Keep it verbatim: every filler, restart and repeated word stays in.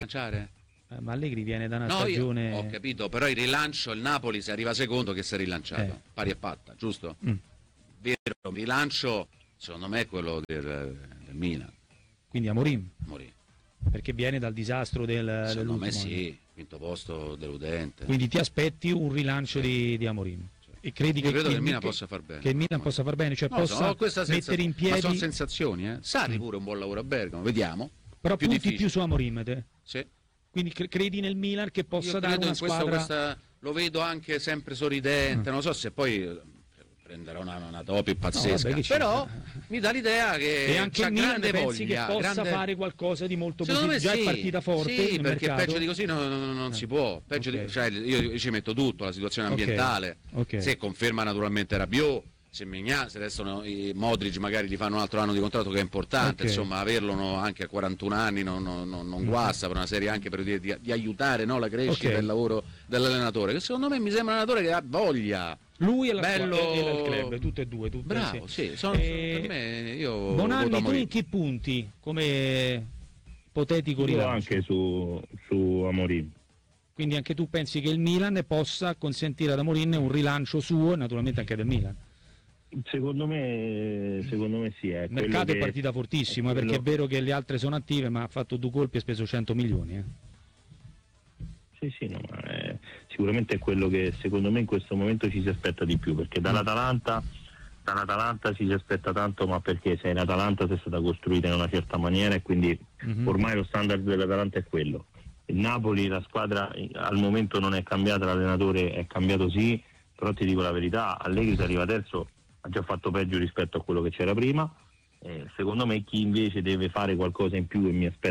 rilanciare? Eh, ma Allegri viene da una No, stagione... io ho capito, però il rilancio, il Napoli se arriva secondo che si è rilanciato, Eh. pari e patta, giusto? Mm. Vero, il rilancio secondo me è quello del, del Milan. Quindi Amorim, Morì. perché viene dal disastro del, Secondo me dell'ultimo sì, quinto posto deludente. anno. Quindi ti aspetti un rilancio Sì. di, di Amorim. E credi Io che, credo che il Milan che- possa far bene. che il Milan possa far bene, cioè Non lo so, possa ho questa mettere sensazione, in piedi... ma sono sensazioni, eh. Sarri pure un buon lavoro a Bergamo, vediamo. Però più punti difficile. più su Amorim, te. Sì. Quindi cre- credi nel Milan che possa Io dare credo una in questo, squadra... questa, lo vedo anche sempre sorridente, Mm. non so se poi eh, prenderà una, una topi pazzesca, vabbè, che c'è? però mi dà l'idea che E anche c'ha il Milan grande pensi voglia, che possa grande... fare qualcosa di molto Secondo me positivo? Già sì, è partita forte sì, nel perché mercato? peggio di così non, non- non Eh. si può, peggio di- Ok. cioè, io, io ci metto tutto, la situazione Ok, ambientale, ok. se conferma naturalmente Rabiot, se Mignan, se restano i Modric magari gli fanno un altro anno di contratto che è importante, Ok. insomma averlo no, anche a quarantuno anni non, non- non- non guasta per una serie anche per dire di, di aiutare no, la crescita Ok. del lavoro dell'allenatore, che secondo me mi sembra un allenatore che ha voglia. Lui e la Bello- squadra e il club, tutte e due. Tutte, Bravo, sì, sono, Eh, per me io voto Bonanni, tu Amorim. in che punti? Come ipotetico Io rilancio. anche su, su Amorim. Quindi anche tu pensi che il Milan possa consentire ad Amorim un rilancio suo e naturalmente anche del Milan. Secondo me, secondo me sì. È Il quello mercato che- è partita fortissimo, è eh, perché è quello- vero che le altre sono attive, ma ha fatto due colpi e ha speso cento milioni. Eh. Sì, sì, no, ma è- sicuramente è quello che secondo me in questo momento ci si aspetta di più, perché dall'Atalanta, dall'Atalanta ci si aspetta tanto, ma perché se l'Atalanta è stata costruita in una certa maniera e quindi Mhm. ormai lo standard dell'Atalanta è quello. Il Napoli, la squadra eh, al momento non è cambiata, l'allenatore è cambiato sì, però ti dico la verità, Allegri se arriva terzo ha già fatto peggio rispetto a quello che c'era prima. Eh, secondo me chi invece deve fare qualcosa in più e mi aspetta